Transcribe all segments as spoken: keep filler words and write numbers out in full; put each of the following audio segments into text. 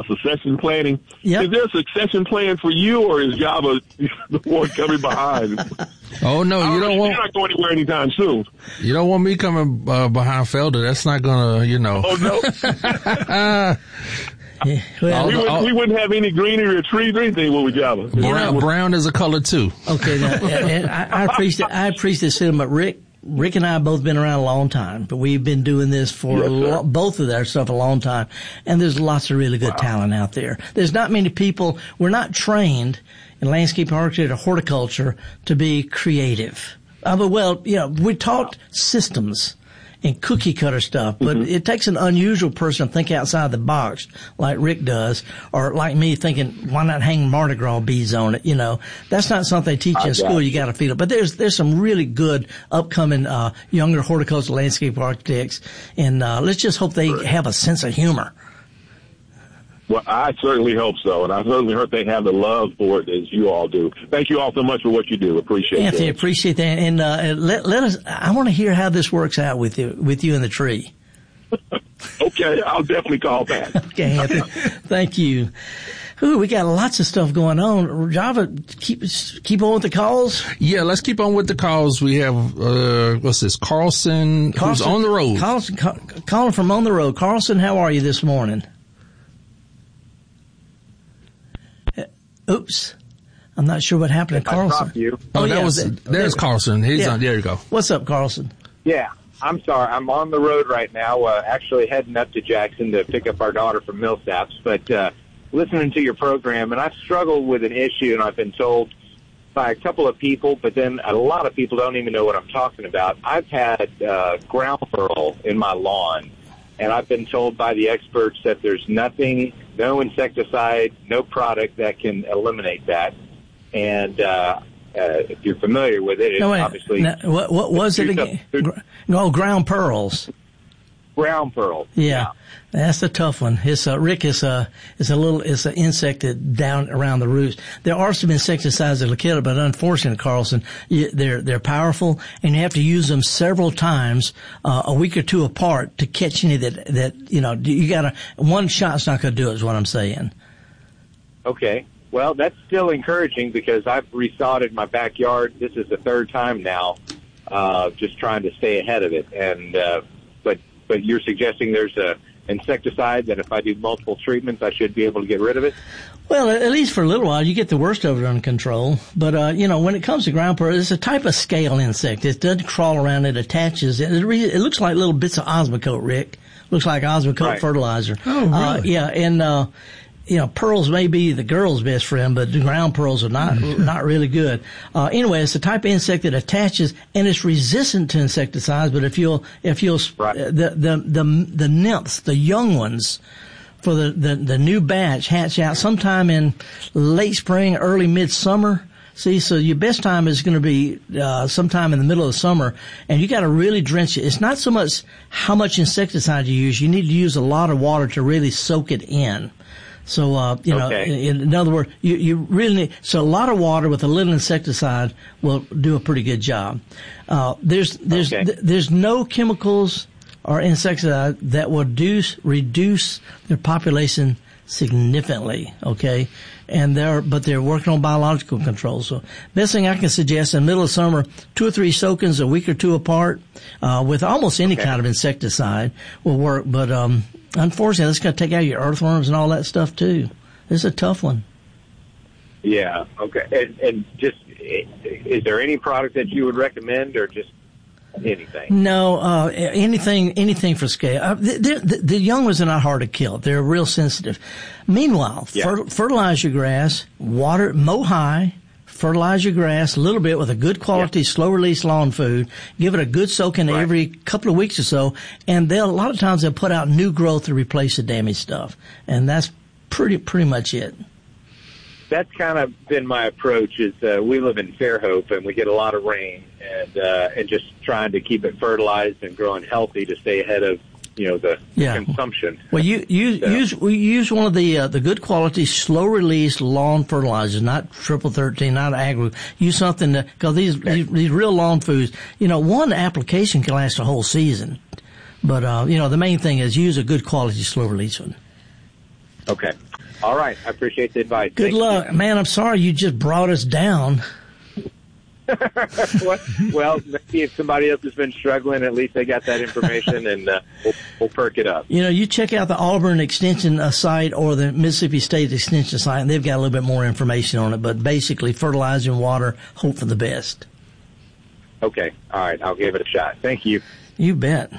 succession planning. Yep. Is there a succession plan for you, or is Java the one coming behind? Oh no, you don't want. You're not going anywhere anytime soon. You don't want me coming uh, behind Felder. That's not gonna, you know. Oh no. Yeah, well, we, wouldn't, we wouldn't have any greenery or trees or anything when we Java. Brown, know, brown is a color too. Okay, now, and I, I appreciate I appreciate this, but Rick. Rick and I have both been around a long time, but we've been doing this for yes, a lo- both of our stuff a long time, and there's lots of really good wow. talent out there. There's not many people. We're not trained in landscape architecture or horticulture to be creative. Uh, but well, you know, we taught systems and cookie cutter stuff, but mm-hmm. it takes an unusual person to think outside the box like Rick does, or like me thinking, why not hang Mardi Gras beads on it? You know, that's not something they teach you in school. You got to feel it. But there's, there's some really good upcoming, uh, younger horticultural landscape architects. And, uh, let's just hope they have a sense of humor. Well, I certainly hope so, and I certainly hope they have the love for it as you all do. Thank you all so much for what you do. Appreciate it. Anthony, appreciate that. And uh, let, let us. I want to hear how this works out with you, with you and the tree. Okay, I'll definitely call back. Okay, Anthony. Thank you. Ooh, we got lots of stuff going on. Java, keep keep on with the calls. Yeah, let's keep on with the calls. We have uh, what's this? Carlson, Carlson, who's on the road. Carlson, calling from on the road. Carlson, how are you this morning? Oops. I'm not sure what happened to Carlson. You. Oh, oh that yeah. was, there's Carlson. He's yeah. on, there you go. What's up, Carlson? Yeah, I'm sorry. I'm on the road right now, uh, actually heading up to Jackson to pick up our daughter from Millsaps, but, uh, listening to your program, and I've struggled with an issue, and I've been told by a couple of people, but then a lot of people don't even know what I'm talking about. I've had, uh, ground pearl in my lawn, and I've been told by the experts that there's nothing, no insecticide, no product that can eliminate that. And uh, uh, if you're familiar with it, it's no, wait, obviously... no, what, what was it again? No, ground pearls. Ground pearl. Yeah. yeah. That's a tough one. It's uh, Rick is a is a little it's an insect that down around the roots. There are some insecticides that will kill it, but unfortunately, Carlson, you, they're they're powerful, and you have to use them several times, uh, a week or two apart to catch any that that you know you gotta one shot's not gonna do it. Is what I'm saying. Okay. Well, that's still encouraging because I've resodded my backyard. This is the third time now, uh, just trying to stay ahead of it. And uh, but but you're suggesting there's a insecticide that if I do multiple treatments, I should be able to get rid of it? Well, at least for a little while, you get the worst of it under control. But, uh, you know, when it comes to ground pearl, it's a type of scale insect. It doesn't crawl around, it attaches. It, it looks like little bits of Osmocote, Rick. Looks like Osmocote right. fertilizer. Oh, really? Uh, yeah, and, uh, you know, pearls may be the girl's best friend, but the ground pearls are not not really good. Uh, anyway, it's the type of insect that attaches, and it's resistant to insecticides. But if you'll if you'll right. the the the the nymphs, the young ones, for the the the new batch hatch out sometime in late spring, early midsummer. See, so your best time is going to be uh sometime in the middle of the summer, and you got to really drench it. It's not so much how much insecticide you use; you need to use a lot of water to really soak it in. So, uh, you know, okay. in, in other words, you, you really need, so a lot of water with a little insecticide will do a pretty good job. Uh, there's, there's, okay. th- there's no chemicals or insecticide that will reduce, reduce their population significantly, okay? And they're, but they're working on biological control. So, best thing I can suggest in the middle of summer, two or three soakings a week or two apart, uh, with almost any okay. kind of insecticide will work, but, um, unfortunately, it's going to take out your earthworms and all that stuff, too. It's a tough one. Yeah, okay. And, and just, is there any product that you would recommend or just anything? No, uh, anything anything for scale. Uh, the, the, the young ones are not hard to kill. They're real sensitive. Meanwhile, yeah. fer- fertilize your grass, water, mow high, fertilize your grass a little bit with a good quality, yeah. slow-release lawn food. Give it a good soaking right. every couple of weeks or so, and they'll a lot of times they'll put out new growth to replace the damaged stuff, and that's pretty pretty much it. That's kind of been my approach. Is uh, we live in Fairhope and we get a lot of rain, and uh, and just trying to keep it fertilized and growing healthy to stay ahead of you know the yeah. consumption. Well, you use so. use we use one of the uh, the good quality slow release lawn fertilizers, not triple thirteen, not agro. Use something that because these, okay. these these real lawn foods, you know, one application can last a whole season, but uh, you know the main thing is use a good quality slow release one. Okay. All right. I appreciate the advice. Good Thank luck. you. Man, I'm sorry you just brought us down. Well, maybe if somebody else has been struggling, at least they got that information, and uh, we'll, we'll perk it up. You know, you check out the Auburn Extension uh, site or the Mississippi State Extension site, and they've got a little bit more information on it. But basically, fertilizer and water, hope for the best. Okay. All right. I'll give it a shot. Thank you. You bet.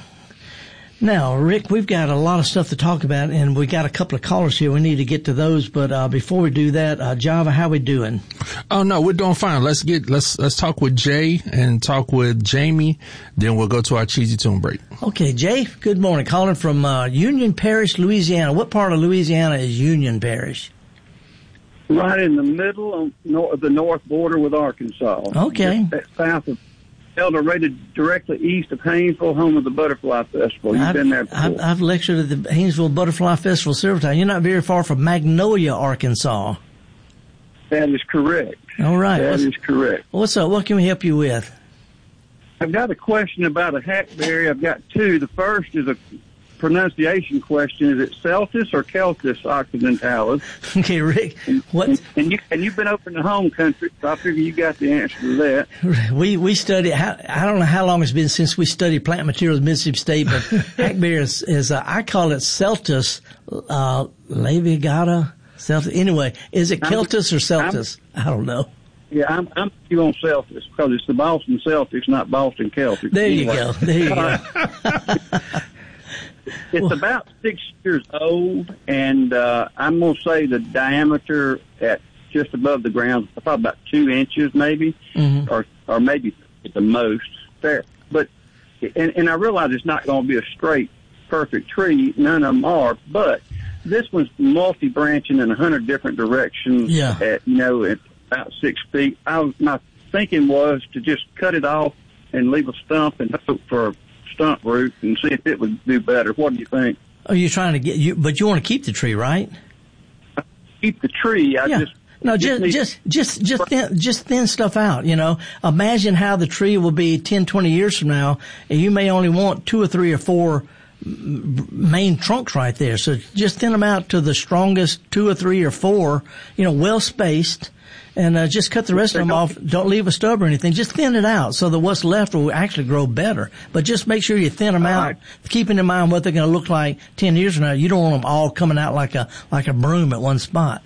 Now, Rick, we've got a lot of stuff to talk about, and we got a couple of callers here. We need to get to those, but uh, before we do that, uh, Java, how we doing? Oh no, we're doing fine. Let's get let's let's talk with Jay and talk with Jamie. Then we'll go to our cheesy tune break. Okay, Jay. Good morning. Calling from uh, Union Parish, Louisiana. What part of Louisiana is Union Parish? Right in the middle of the north border with Arkansas. Okay. Just south of El Dorado, directly east of Haynesville, home of the Butterfly Festival. You've I've, been there before. I've, I've lectured at the Haynesville Butterfly Festival several times. You're not very far from Magnolia, Arkansas. That is correct. All right. That what's, is correct. What's up? What can we help you with? I've got a question about a hackberry. I've got two. The first is a pronunciation question. Is it Celtis or Celtis occidentalis? Okay, Rick. What? And, and, you, and you've been over in the home country, so I figure you got the answer to that. We we study. How, I don't know how long it's been since we studied plant materials at Mississippi State, but hackberry is, is uh, I call it Celtis uh, labiata. Celtis. Anyway, is it Celtis or Celtis? I'm, I don't know. Yeah, I'm I'm you on Celtics because it's the Boston Celtics, not Boston Celtics. There anyway. you go. There you go. It's well, about six years old, and uh, I'm going to say the diameter at just above the ground, probably about two inches maybe, mm-hmm. or or maybe at the most. Fair. But, and, and I realize it's not going to be a straight, perfect tree. None of them are, but this one's multi-branching in a hundred different directions yeah. at, you know, at about six feet. I was, my thinking was to just cut it off and leave a stump and hope for a stump root and see if it would do better. What do you think? Oh, you're trying to get you, but you want to keep the tree, right? Keep the tree. I yeah. just no, just just just just just thin, just thin stuff out. You know, imagine how the tree will be ten, twenty years from now, and you may only want two or three or four main trunks right there. So just thin them out to the strongest two or three or four. You know, well spaced. And uh, just cut the rest of them off. Don't leave a stub or anything. Just thin it out so that what's left will actually grow better. But just make sure you thin them all out, right. Keeping in mind what they're going to look like ten years from now. You don't want them all coming out like a like a broom at one spot.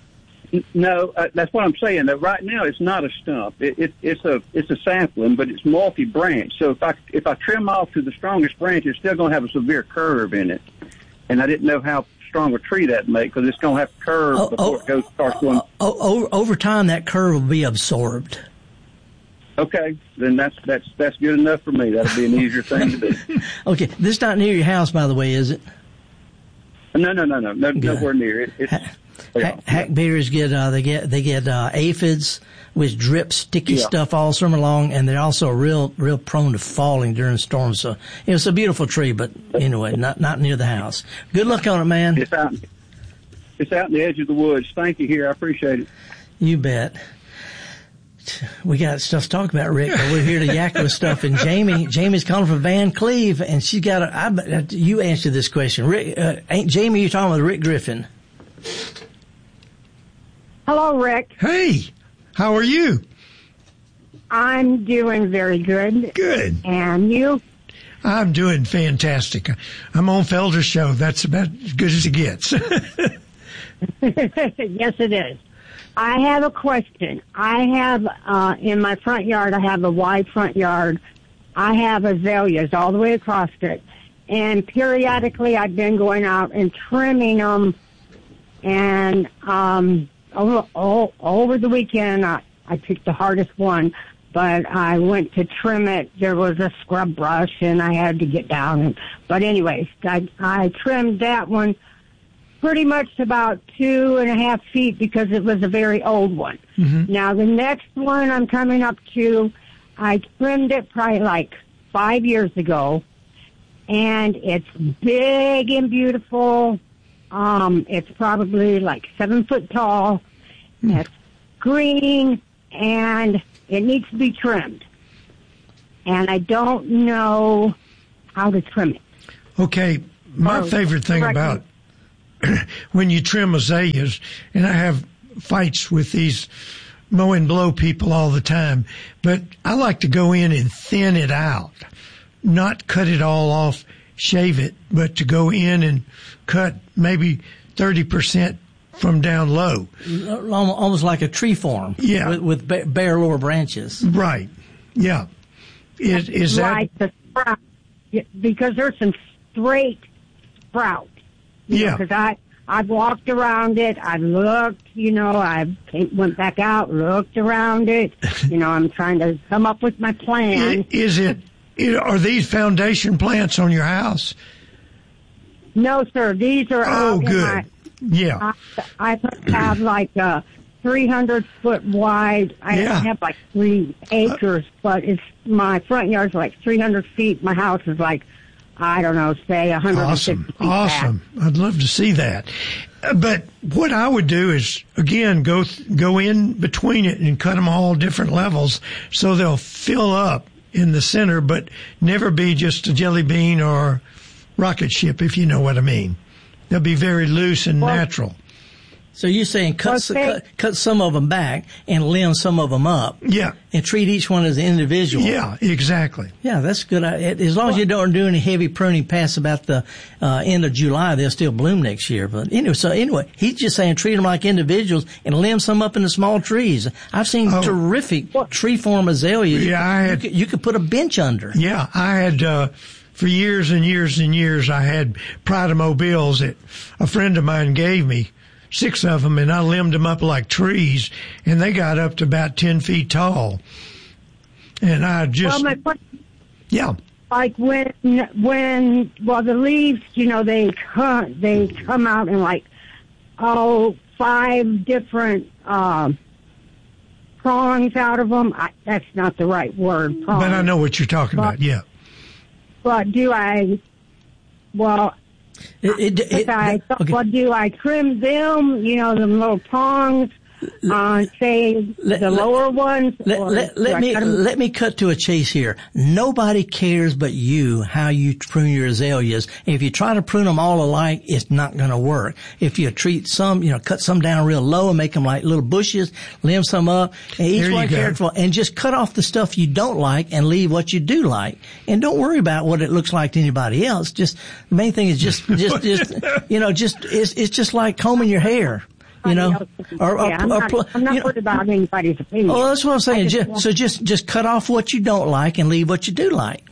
No, uh, that's what I'm saying. That right now it's not a stump. It, it, it's a it's a sapling, but it's multi-branch. So if I if I trim off to the strongest branch, it's still going to have a severe curve in it. And I didn't know how strong a tree that make because it's going to have to curve oh, before oh, it goes starts going. Oh, oh, over time, that curve will be absorbed. Okay, then that's that's that's good enough for me. That'll be an easier thing to do. Okay, this is not near your house, by the way, is it? No, no, no, no, no nowhere near it. It's, ha- ha- hackberries get uh, they get they get uh, aphids, which drip sticky yeah. stuff all summer long, and they're also real real prone to falling during storms. So it's a beautiful tree, but anyway, not not near the house. Good luck on it, man. It's out. It's out in the edge of the woods. Thank you. Here, I appreciate it. You bet. We got stuff to talk about, Rick, but we're here to yak with stuff. And Jamie, Jamie's calling from Van Cleve, and she's got a. I, you answer this question, Rick. Uh, ain't Jamie? You're talking with Rick Griffin. Hello, Rick. Hey, how are you? I'm doing very good. Good. And you? I'm doing fantastic. I'm on Felder's show. That's about as good as it gets. Yes, it is. I have a question. I have, uh, in my front yard, I have a wide front yard. I have azaleas all the way across it. And periodically I've been going out and trimming them. And, um, over, all, over the weekend, I, I picked the hardest one, but I went to trim it. There was a scrub brush and I had to get down. And, but anyways, I, I trimmed that one pretty much about two and a half feet because it was a very old one. Mm-hmm. Now the next one I'm coming up to, I trimmed it probably like five years ago, and it's big and beautiful. Um, it's probably like seven foot tall. Mm. It's green, and it needs to be trimmed. And I don't know how to trim it. Okay, my oh, favorite thing about when you trim azaleas, and I have fights with these mow and blow people all the time, but I like to go in and thin it out, not cut it all off, shave it, but to go in and cut maybe thirty percent from down low. Almost like a tree form. Yeah. With, with bare lower branches. Right. Yeah. Is, is that... Right, the sprout. Because there's some straight sprout. Yeah. Because I, I've walked around it. I've looked, you know, I went back out, looked around it. You know, I'm trying to come up with my plan. Is it, are these foundation plants on your house? No, sir. These are Oh, out good. in my... Yeah. I, I have like a three hundred foot wide. I Yeah. have like three acres, but it's my front yard's like three hundred feet. My house is like, I don't know, say one hundred fifty Awesome. feet Awesome. back. I'd love to see that. Uh, But what I would do is, again, go th- go in between it and cut them all different levels so they'll fill up in the center, but never be just a jelly bean or rocket ship, if you know what I mean. They'll be very loose and Well, natural. So you're saying cut, s- Okay. cut cut some of them back and limb some of them up. Yeah. And treat each one as an individual. Yeah, exactly. Yeah, that's good. I- As long as you don't do any heavy pruning past about the uh, end of July, they'll still bloom next year. But anyway, so anyway, he's just saying treat them like individuals and limb some up into small trees. I've seen Oh. terrific tree form azaleas. Yeah, I had- You could, you could put a bench under. Yeah, I had, uh, for years and years and years, I had Pride-O-Mobiles that a friend of mine gave me, six of them, and I limbed them up like trees, and they got up to about ten feet tall. And I just, Well, my question, yeah, like when, when, well, the leaves, you know, they come, they come out in like, oh, five different, um, prongs out of them. I, that's not the right word, prongs. but I know what you're talking Well, about, yeah. But do I, well, It, it, it, I, okay. well, do I trim them, you know, the little prongs, uh, say let- the let- lower ones? Let, or let, do let I me cut 'em- let me cut to a chase here. Nobody cares but you how you prune your azaleas. If you try to prune them all alike, it's not going to work. If you treat some, you know, cut some down real low and make them like little bushes, limb some up, and each There you one go. careful, and just cut off the stuff you don't like and leave what you do like. And don't worry about what it looks like to anybody else. Just the main thing is just just just you know just it's it's just like combing your hair. You know, or, or, yeah, I'm or, not, or I'm not you know, worried about anybody's opinion. Oh, that's what I'm saying. I just Just, want- so just, just cut off what you don't like and leave what you do like.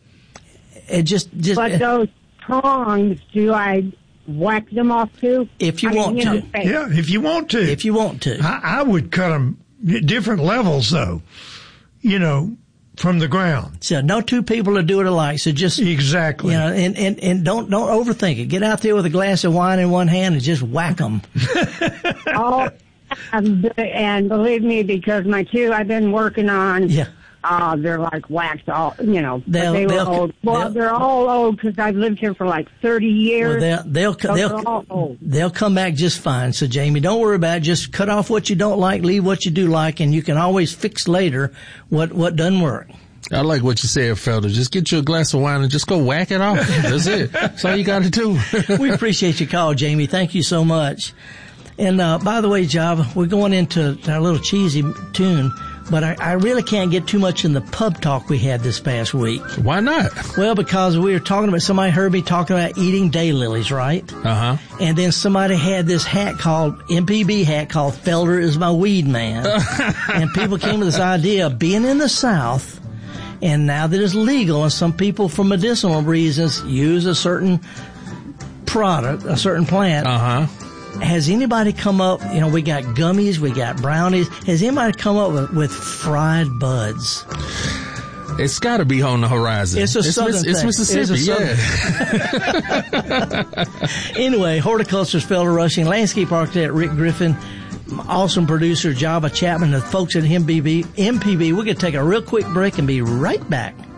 It just, just, But those prongs, do I whack them off too? if you I mean, want you know, to, say- Yeah, if you want to. if you want to. I, I would cut them different levels, though, you know, from the ground. So no two people will do it alike. So just, you Exactly. know, and, and, and don't, don't overthink it. Get out there with a glass of wine in one hand and just whack them. Oh, and, and believe me, because my two I've been working on, Yeah. uh, they're like waxed all, you know, but They'll- they were they'll- old. Well, they'll- they're all old because I've lived here for like thirty Well, years. they'll, they'll, So they're all they'll, old. they'll come back just fine. So Jamie, don't worry about it. Just cut off what you don't like, leave what you do like, and you can always fix later what, what doesn't work. I like what you said, Felder. Just get you a glass of wine and just go whack it off. That's it. That's all you got to do. We appreciate your call, Jamie. Thank you so much. And uh, by the way, Java, we're going into our little cheesy tune, but I, I really can't get too much in the pub talk we had this past week. Why not? Well, because we were talking about, somebody heard me talking about eating daylilies, right? Uh huh. And then somebody had this hat called, M P B hat called Felder is my weed man. And people came with this idea of being in the South, and now that it's legal, and some people for medicinal reasons use a certain product, a certain plant. Uh huh. Has anybody come up, you know, we got gummies, we got brownies. Has anybody come up with, with fried buds? It's got to be on the horizon. It's a southern Miss- it's thing. Mississippi, It's a yeah. Anyway, horticulturist Felder Rushing, landscape architect Rick Griffin, awesome producer Java Chapman, the folks at M P B. M P B. We're going to take a real quick break and be right back.